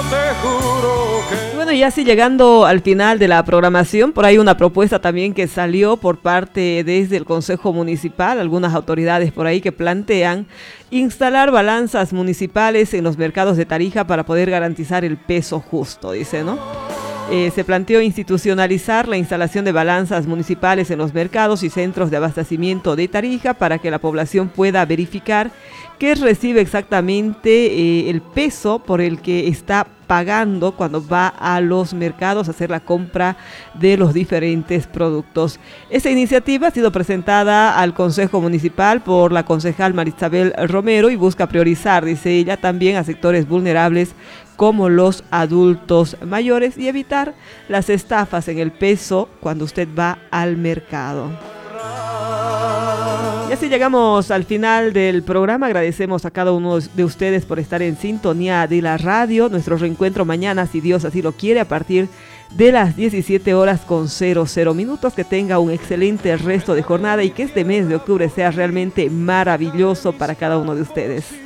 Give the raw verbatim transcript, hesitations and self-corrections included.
te juro que... Bueno, y así llegando al final de la programación, por ahí una propuesta también que salió por parte desde el Consejo Municipal, algunas autoridades por ahí que plantean instalar balanzas municipales en los mercados de Tarija para poder garantizar el peso justo, dice, ¿no? Eh, se planteó institucionalizar la instalación de balanzas municipales en los mercados y centros de abastecimiento de Tarija para que la población pueda verificar qué recibe exactamente eh, el peso por el que está pagando cuando va a los mercados a hacer la compra de los diferentes productos. Esta iniciativa ha sido presentada al Consejo Municipal por la concejal Marisabel Romero y busca priorizar, dice ella, también a sectores vulnerables como los adultos mayores y evitar las estafas en el peso cuando usted va al mercado. Y así llegamos al final del programa. Agradecemos a cada uno de ustedes por estar en sintonía de la radio. Nuestro reencuentro mañana, si Dios así lo quiere, a partir de las diecisiete horas con cero cero minutos. Que tenga un excelente resto de jornada y que este mes de octubre sea realmente maravilloso para cada uno de ustedes.